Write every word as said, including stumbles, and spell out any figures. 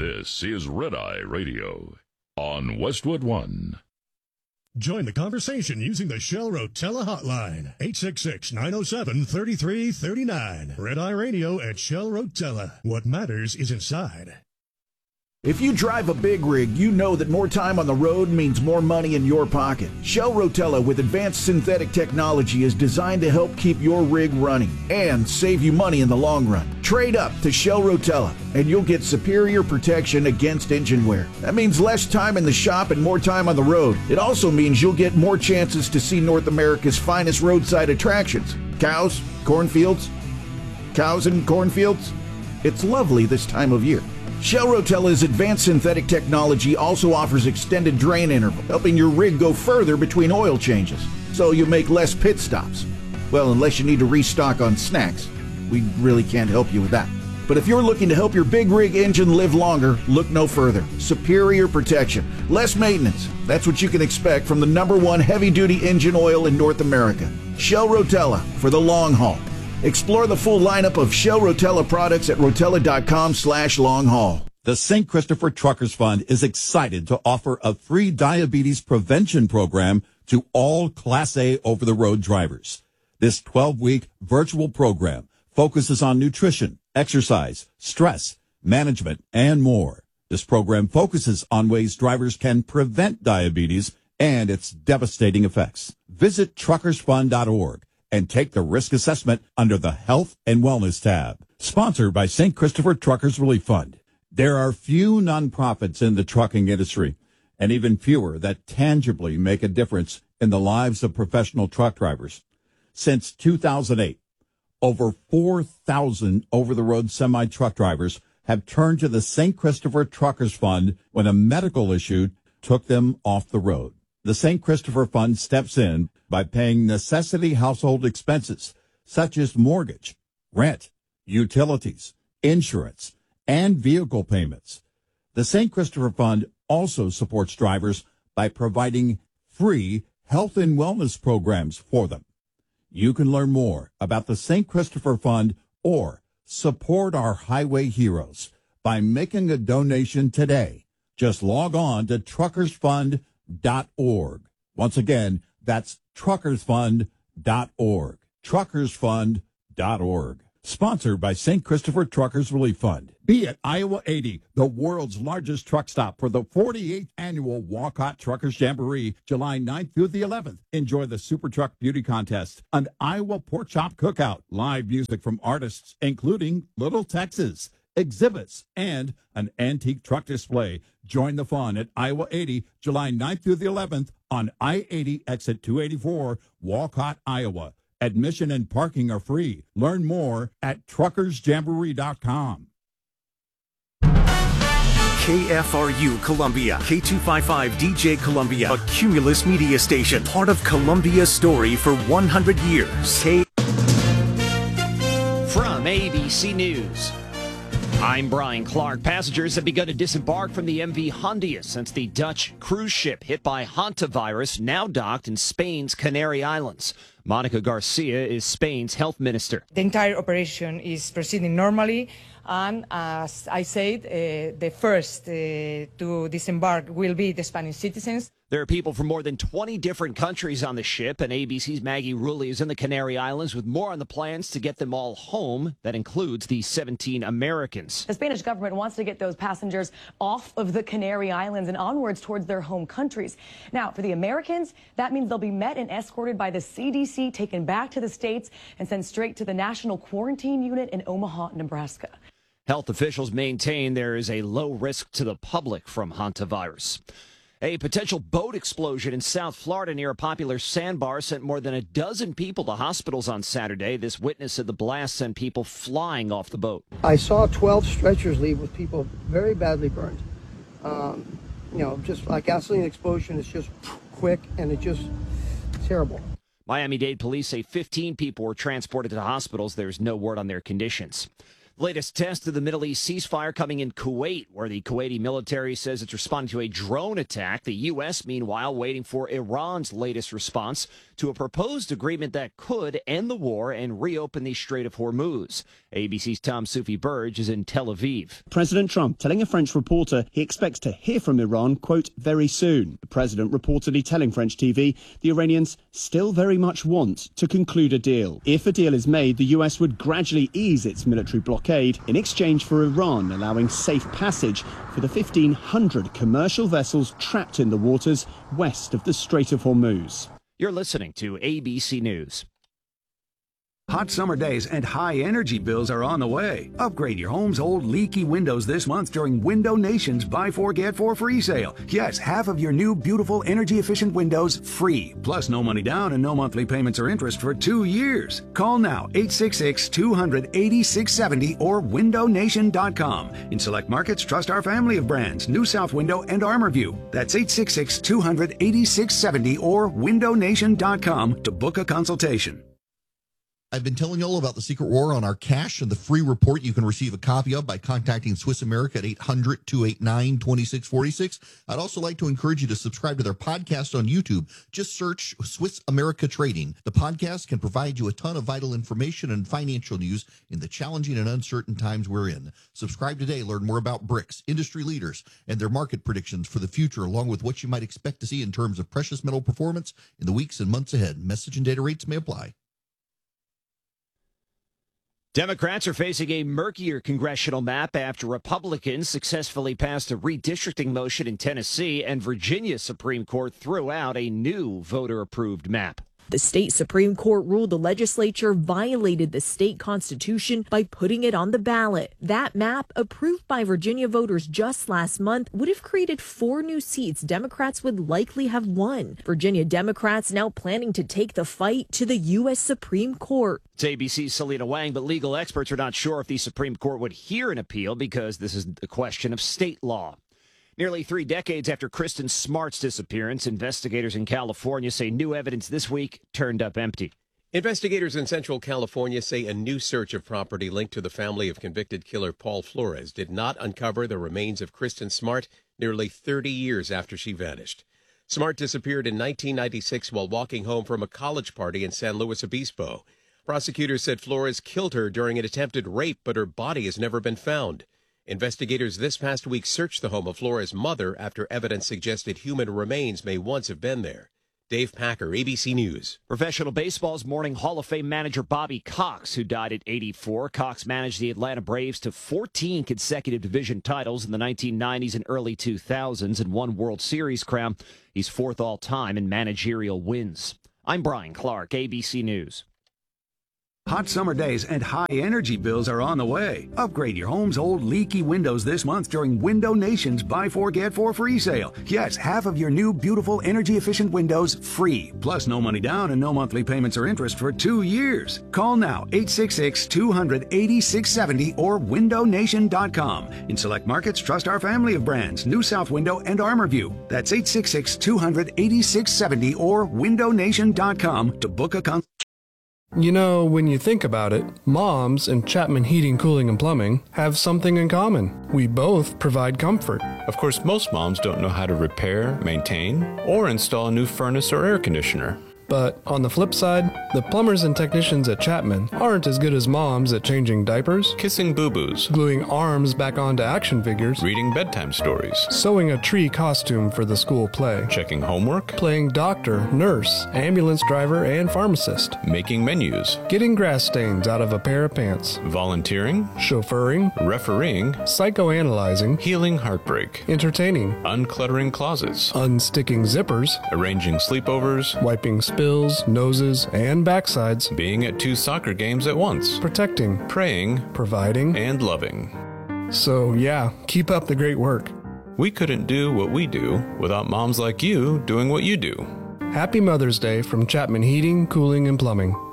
This is Red Eye Radio on Westwood One. Join the conversation using the Shell Rotella hotline, eight six six, nine oh seven, three three three nine. Red Eye Radio at Shell Rotella. What matters is inside. If you drive a big rig, you know that more time on the road means more money in your pocket. Shell Rotella with advanced synthetic technology is designed to help keep your rig running and save you money in the long run. Trade up to Shell Rotella and you'll get superior protection against engine wear. That means less time in the shop and more time on the road. It also means you'll get more chances to see North America's finest roadside attractions. Cows, cornfields, cows and cornfields. It's lovely this time of year. Shell Rotella's advanced synthetic technology also offers extended drain interval, helping your rig go further between oil changes, so you make less pit stops. Well, unless you need to restock on snacks. We really can't help you with that. But if you're looking to help your big rig engine live longer, look no further. Superior protection, less maintenance. That's what you can expect from the number one heavy-duty engine oil in North America. Shell Rotella for the long haul. Explore the full lineup of Shell Rotella products at rotella.com slash long haul. The Saint Christopher Truckers Fund is excited to offer a free diabetes prevention program to all Class A over-the-road drivers. This twelve-week virtual program focuses on nutrition, exercise, stress, management, and more. This program focuses on ways drivers can prevent diabetes and its devastating effects. Visit truckers fund dot org. and take the risk assessment under the Health and Wellness tab. Sponsored by Saint Christopher Truckers Relief Fund. There are few nonprofits in the trucking industry, and even fewer that tangibly make a difference in the lives of professional truck drivers. Since two thousand eight, over four thousand over-the-road semi-truck drivers have turned to the Saint Christopher Truckers Fund when a medical issue took them off the road. The Saint Christopher Fund steps in by paying necessity household expenses such as mortgage, rent, utilities, insurance, and vehicle payments. The Saint Christopher Fund also supports drivers by providing free health and wellness programs for them. You can learn more about the Saint Christopher Fund or support our highway heroes by making a donation today. Just log on to truckers fund dot org. Once again, that's truckers fund dot org. truckers fund dot org. Sponsored by Saint Christopher Truckers Relief Fund. Be at Iowa eighty, the world's largest truck stop for the forty-eighth annual Walcott Truckers Jamboree, July ninth through the eleventh. Enjoy the Super Truck Beauty Contest, an Iowa Pork Chop Cookout, live music from artists including Little Texas, exhibits, and an antique truck display. Join the fun at Iowa eighty, July ninth through the eleventh on I eighty exit two eighty-four, Walcott, Iowa. Admission and parking are free. Learn more at truckers jamboree dot com. K F R U Columbia, K two fifty-five D J Columbia, a Cumulus media station, part of Columbia's story for one hundred years. K- From A B C News, I'm Brian Clark. Passengers have begun to disembark from the M V Hondius since the Dutch cruise ship hit by hantavirus now docked in Spain's Canary Islands. Monica Garcia is Spain's health minister. The entire operation is proceeding normally, and as I said, uh, the first uh, to disembark will be the Spanish citizens. There are people from more than twenty different countries on the ship, and A B C's Maggie Rulli is in the Canary Islands with more on the plans to get them all home. That includes the seventeen Americans. The Spanish government wants to get those passengers off of the Canary Islands and onwards towards their home countries. Now, for the Americans, that means they'll be met and escorted by the C D C, taken back to the States, and sent straight to the National Quarantine Unit in Omaha, Nebraska. Health officials maintain there is a low risk to the public from hantavirus. A potential boat explosion in South Florida near a popular sandbar sent more than a dozen people to hospitals on Saturday. This witness said the blast sent people flying off the boat. I saw twelve stretchers leave with people very badly burned. Um, you know, just like gasoline explosion, it's just quick and it's just terrible. Miami-Dade police say fifteen people were transported to the hospitals. There's no word on their conditions. Latest test of the Middle East ceasefire coming in Kuwait, where the Kuwaiti military says it's responding to a drone attack. The U S, meanwhile, waiting for Iran's latest response to a proposed agreement that could end the war and reopen the Strait of Hormuz. A B C's Tom Soufi Burge is in Tel Aviv. President Trump telling a French reporter he expects to hear from Iran, quote, very soon. The president reportedly telling French T V the Iranians still very much want to conclude a deal. If a deal is made, the U S would gradually ease its military blockade in exchange for Iran allowing safe passage for the fifteen hundred commercial vessels trapped in the waters west of the Strait of Hormuz. You're listening to A B C News. Hot summer days and high energy bills are on the way. Upgrade your home's old leaky windows this month during Window Nation's Buy Four Get Four free sale. Yes, half of your new beautiful energy efficient windows free. Plus no money down and no monthly payments or interest for two years. Call now eight six six, two hundred, eighty-six seventy or window nation dot com. In select markets, trust our family of brands, New South Window and ArmorView. That's eight six six, two hundred, eighty-six seventy or window nation dot com to book a consultation. I've been telling you all about the Secret War on our cash and the free report you can receive a copy of by contacting Swiss America at eight hundred, two eight nine, two six four six. I'd also like to encourage you to subscribe to their podcast on YouTube. Just search Swiss America Trading. The podcast can provide you a ton of vital information and financial news in the challenging and uncertain times we're in. Subscribe today. Learn more about BRICS, industry leaders, and their market predictions for the future, along with what you might expect to see in terms of precious metal performance in the weeks and months ahead. Message and data rates may apply. Democrats are facing a murkier congressional map after Republicans successfully passed a redistricting motion in Tennessee, and Virginia's Supreme Court threw out a new voter-approved map. The state Supreme Court ruled the legislature violated the state constitution by putting it on the ballot. That map, approved by Virginia voters just last month, would have created four new seats Democrats would likely have won. Virginia Democrats now planning to take the fight to the U S Supreme Court. It's A B C's Selena Wang, but legal experts are not sure if the Supreme Court would hear an appeal because this is a question of state law. Nearly three decades after Kristen Smart's disappearance, investigators in California say new evidence this week turned up empty. Investigators in Central California say a new search of property linked to the family of convicted killer Paul Flores did not uncover the remains of Kristen Smart nearly thirty years after she vanished. Smart disappeared in nineteen ninety-six while walking home from a college party in San Luis Obispo. Prosecutors said Flores killed her during an attempted rape, but her body has never been found. Investigators this past week searched the home of Flores' mother after evidence suggested human remains may once have been there. Dave Packer, A B C News. Professional baseball's mourning Hall of Fame manager Bobby Cox, who died at eighty-four. Cox managed the Atlanta Braves to fourteen consecutive division titles in the nineteen nineties and early two thousands and one World Series crown. He's fourth all-time in managerial wins. I'm Brian Clark, A B C News. Hot summer days and high energy bills are on the way. Upgrade your home's old leaky windows this month during Window Nation's Buy Four Get Four free sale. Yes, half of your new beautiful energy efficient windows free. Plus no money down and no monthly payments or interest for two years. Call now eight six six, two hundred, eighty-six seventy or window nation dot com. In select markets, trust our family of brands, New South Window and ArmorView. That's eight six six, two hundred, eighty-six seventy or window nation dot com to book a consultation. You know, when you think about it, moms and Chapman Heating, Cooling, and Plumbing have something in common. We both provide comfort. Of course, most moms don't know how to repair, maintain, or install a new furnace or air conditioner. But on the flip side, the plumbers and technicians at Chapman aren't as good as moms at changing diapers, kissing boo-boos, gluing arms back onto action figures, reading bedtime stories, sewing a tree costume for the school play, checking homework, playing doctor, nurse, ambulance driver, and pharmacist, making menus, getting grass stains out of a pair of pants, volunteering, chauffeuring, refereeing, psychoanalyzing, healing heartbreak, entertaining, uncluttering closets, unsticking zippers, arranging sleepovers, wiping spills, noses, and backsides, being at two soccer games at once, protecting, praying, providing, and loving. So yeah, keep up the great work. We couldn't do what we do without moms like you doing what you do. Happy Mother's Day from Chapman Heating, Cooling, and Plumbing.